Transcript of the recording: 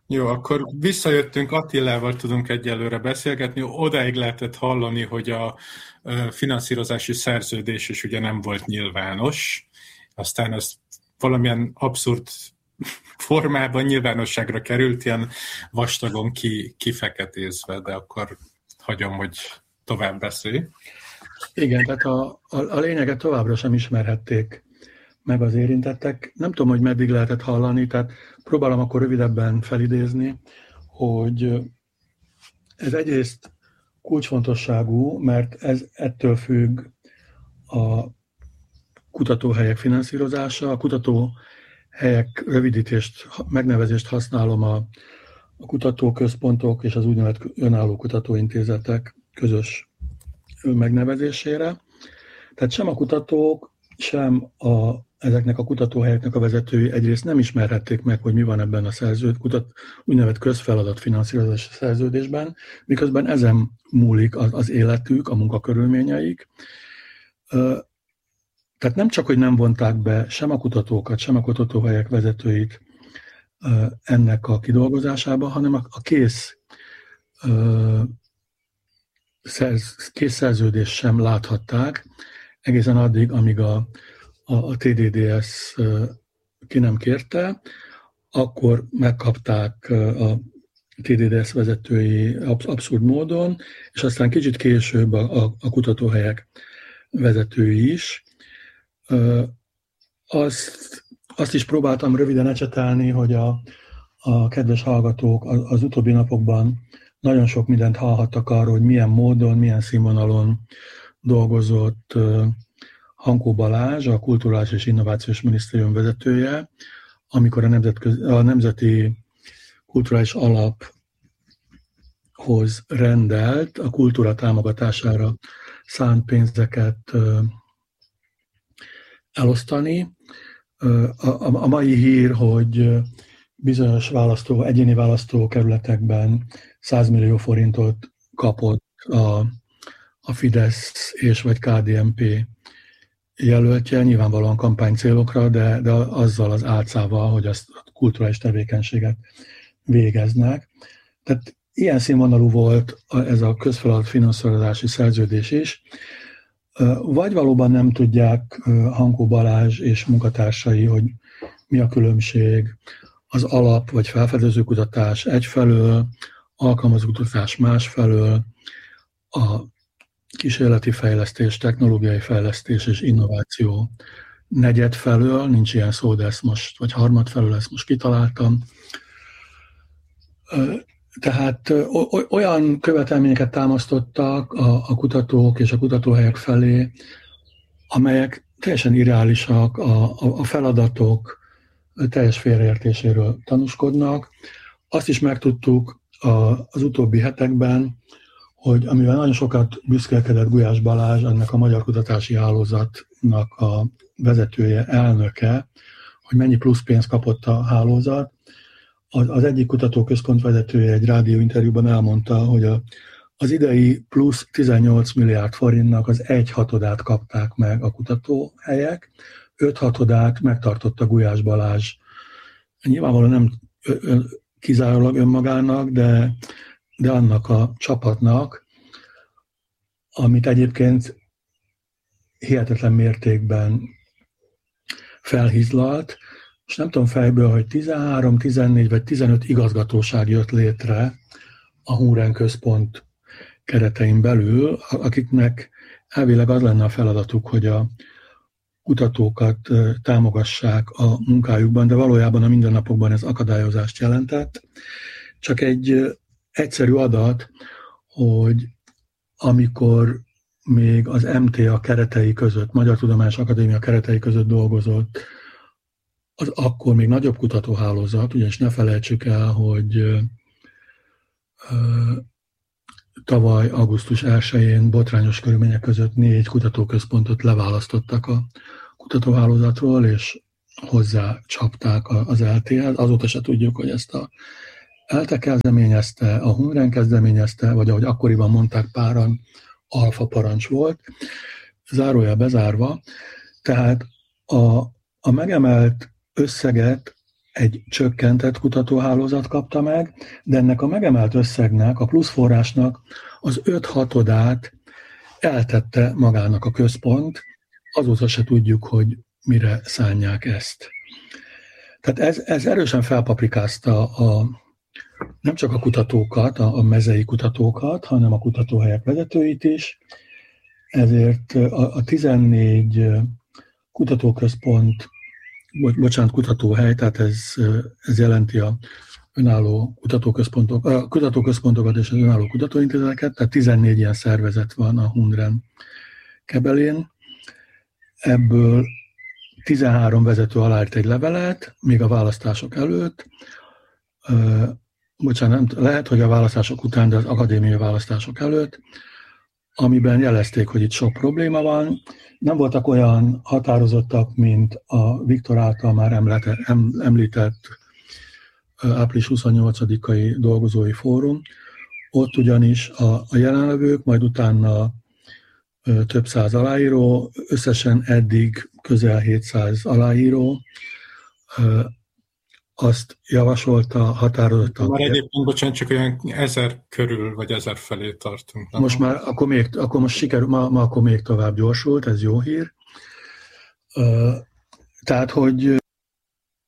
Jó, akkor visszajöttünk, Attilával tudunk egyelőre beszélgetni. Odáig lehetett hallani, hogy a finanszírozási szerződés is ugye nem volt nyilvános. Aztán ez valamilyen abszurd formában nyilvánosságra került, ilyen vastagon kifeketézve, de akkor hagyom, hogy tovább beszélj. Igen, tehát a lényeget továbbra sem ismerhették meg az érintettek. Nem tudom, hogy meddig lehetett hallani, tehát próbálom akkor rövidebben felidézni, hogy ez egyrészt kulcsfontosságú, mert ez ettől függ a kutatóhelyek finanszírozása. A kutatóhelyek rövidítést, megnevezést használom a kutatóközpontok és az úgynevezett önálló kutatóintézetek közös megnevezésére. Tehát sem a kutatók, sem ezeknek a kutatóhelyeknek a vezetői egyrészt nem ismerhették meg, hogy mi van ebben a úgynevezett közfeladat finanszírozási szerződésben, miközben ezen múlik az életük, a munkakörülményeik. Tehát nem csak, hogy nem vonták be sem a kutatókat, sem a kutatóhelyek vezetőit ennek a kidolgozásába, hanem a kész szerződést sem láthatták, egészen addig, amíg a TDDS ki nem kérte, akkor megkapták a TDDS vezetői abszurd módon, és aztán kicsit később a kutatóhelyek vezetői is. Azt is próbáltam röviden ecsetelni, hogy a kedves hallgatók az utóbbi napokban nagyon sok mindent hallhattak arról, hogy milyen módon, milyen színvonalon dolgozott Hankó Balázs, a Kulturális és Innovációs Minisztérium vezetője, amikor a Nemzeti Kulturális Alaphoz rendelt a kultúra támogatására szánt pénzeket elosztani. A mai hír, hogy bizonyos egyéni választókerületekben 100 millió forintot kapott a Fidesz és vagy KDNP jelöltje, nyilvánvalóan kampánycélokra, de azzal az álcával, hogy azt kulturális tevékenységet végeznek. Tehát ilyen színvonalú volt ez a közfeladat finanszírozási szerződés is. Vagy valóban nem tudják Hankó Balázs és munkatársai, hogy mi a különbség az alap vagy felfedező kutatás egyfelől, alkalmazott kutatás másfelől, a kísérleti fejlesztés, technológiai fejlesztés és innováció negyed felől, nincs ilyen szó, de ezt most, vagy harmad felől ezt most kitaláltam. Tehát olyan követelményeket támasztottak a kutatók és a kutatóhelyek felé, amelyek teljesen irreálisak, a feladatok teljes félreértéséről tanúskodnak. Azt is megtudtuk az utóbbi hetekben, hogy amivel nagyon sokat büszkélkedett Gulyás Balázs, ennek a Magyar Kutatási Hálózatnak a vezetője, elnöke, hogy mennyi plusz pénzt kapott a hálózat. Az egyik kutatóközpont vezetője egy rádióinterjúban elmondta, hogy az idei plusz 18 milliárd forintnak az 1/6-át kapták meg a kutatóhelyek, 5/6-át megtartotta Gulyás Balázs. Nyilvánvalóan nem kizárólag önmagának, de annak a csapatnak, amit egyébként hihetetlen mértékben felhizlalt, és nem tudom fejből, hogy 13, 14 vagy 15 igazgatóság jött létre a Hunren központ keretein belül, akiknek elvileg az lenne a feladatuk, hogy a kutatókat támogassák a munkájukban, de valójában a mindennapokban ez akadályozást jelentett. Csak egy egyszerű adat, hogy amikor még az MTA keretei között, Magyar Tudományos Akadémia keretei között dolgozott, az akkor még nagyobb kutatóhálózat, ugyanis ne felejtsük el, hogy tavaly augusztus 1-én botrányos körülmények között 4 kutatóközpontot leválasztottak a kutatóhálózatról, és hozzá csapták az ELTE-hez. Azóta se tudjuk, hogy ezt a ELTE kezdeményezte, a Hunren kezdeményezte, vagy ahogy akkoriban mondták páran, alfa parancs volt, zárójel bezárva. Tehát a megemelt összeget egy csökkentett kutatóhálózat kapta meg, de ennek a megemelt összegnek, a plusz forrásnak az 5/6 eltette magának a központ, azóta se tudjuk, hogy mire szánják ezt. Tehát ez erősen felpaprikázta nem csak a kutatókat, a mezei kutatókat, hanem a kutatóhelyek vezetőit is, ezért a 14 kutatóközpont, kutatóhely, tehát ez jelenti a önálló kutatóközpontokat és az önálló kutatóintézeteket, tehát 14 ilyen szervezet van a Hundren kebelén. Ebből 13 vezető aláírt egy levelet, még a választások előtt. Lehet, hogy a választások után, de az akadémiai választások előtt, amiben jelezték, hogy itt sok probléma van. Nem voltak olyan határozottak, mint a Viktor által már említett április 28-ai dolgozói fórum. Ott ugyanis a jelenlevők, majd utána több száz aláíró, összesen eddig közel 700 aláíró, azt javasolta határozottan. Már egyébként, bocsánat, csak olyan 1000 körül, vagy 1000 felé tartunk. Nem? Most már, akkor most sikerül, ma akkor még tovább gyorsult, ez jó hír. Tehát, hogy